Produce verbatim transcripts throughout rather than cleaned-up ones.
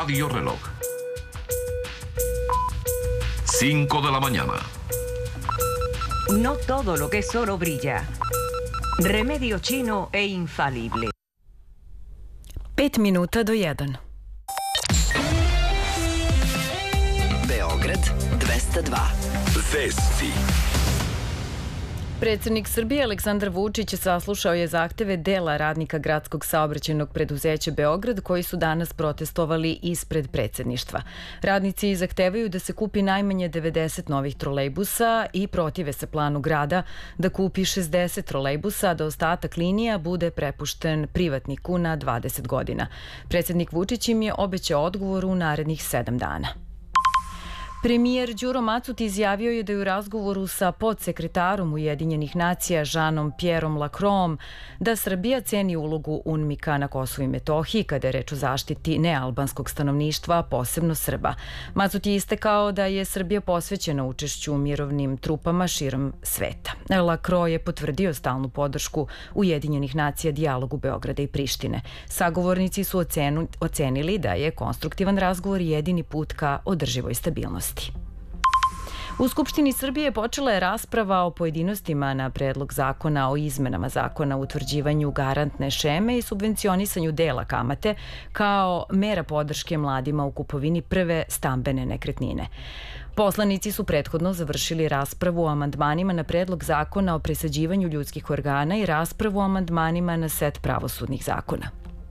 Radio Reloj. cinco de la mañana. No todo lo que es oro brilla. Remedio chino e infalible. Pet minuta do jedan. Beograd dvesta dva. Vesti. Predsednik Srbije Aleksandar Vučić saslušao je zahteve dela radnika gradskog saobraćajnog preduzeća Beograd koji su danas protestovali ispred predsedništva. Radnici zahtevaju da se kupi najmanje devedeset novih trolejbusa i protive se planu grada da kupi šezdeset trolejbusa, a da ostatak linija bude prepušten privatniku na dvadeset godina. Predsednik Vučić im je obećao odgovor u narednih sedam dana. Premijer Đuro Macut izjavio je da je u razgovoru sa podsekretarom Ujedinjenih nacija Žanom Pierom Lacroixom da Srbija ceni ulogu UNMIK-a na Kosovu i Metohiji kada je reč o zaštiti nealbanskog stanovništva, posebno Srba. Macut je istakao da je Srbija posvećena učešću u mirovnim trupama širom sveta. Lacroix je potvrdio stalnu podršku Ujedinjenih nacija dijalogu Beograda i Prištine. Sagovornici su ocenu, ocenili da je konstruktivan razgovor jedini put ka održivoj stabilnosti. U Skupštini Srbije počela je rasprava o pojedinostima na predlog zakona o izmenama zakona o utvrđivanju garantne šeme i subvencionisanju dela kamate kao mera podrške mladima u kupovini prve stambene nekretnine. Poslanici su prethodno završili raspravu o amandmanima na predlog zakona o presađivanju ljudskih organa i raspravu o amandmanima na set pravosudnih zakona.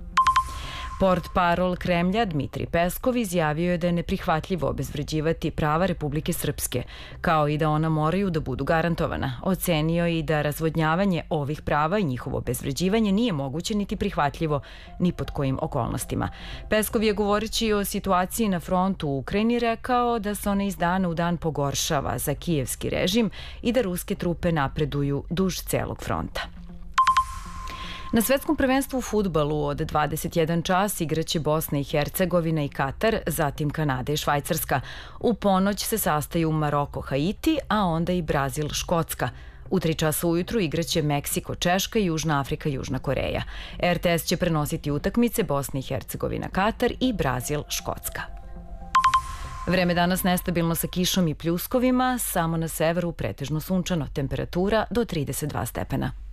Portparol Kremlja Dmitrij Peskov izjavio je da je neprihvatljivo obezvređivati prava Republike Srpske, kao i da ona moraju da budu garantovana. Ocenio je i da razvodnjavanje ovih prava i njihovo obezvređivanje nije moguće niti prihvatljivo ni pod kojim okolnostima. Peskov je govoreći o situaciji na frontu u Ukrajini rekao da se ona iz dana u dan pogoršava za kijevski režim i da ruske trupe napreduju duž celog fronta. Na svetskom prvenstvu u fudbalu od dvadeset jedan čas igraće Bosna i Hercegovina i Katar, zatim Kanada i Švajcarska. U ponoć se sastaju Maroko, Haiti, a onda i Brazil, Škotska. U tri časa ujutru igraće Meksiko, Češka, Južna Afrika, Južna Koreja. er te es će prenositi utakmice Bosna i Hercegovina, Katar i Brazil, Škotska. Vreme danas nestabilno sa kišom i pljuskovima, samo na severu pretežno sunčano, temperatura do trideset dva stepena.